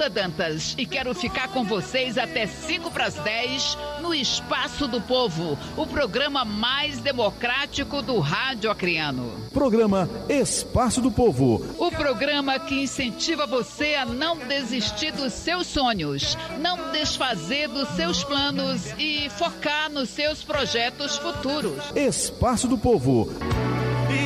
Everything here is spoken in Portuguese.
Imelda Dantas e quero ficar com vocês até 5:10 no Espaço do Povo, o programa mais democrático do rádio acreano. Programa Espaço do Povo. O programa que incentiva você a não desistir dos seus sonhos, não desfazer dos seus planos e focar nos seus projetos futuros. Espaço do Povo,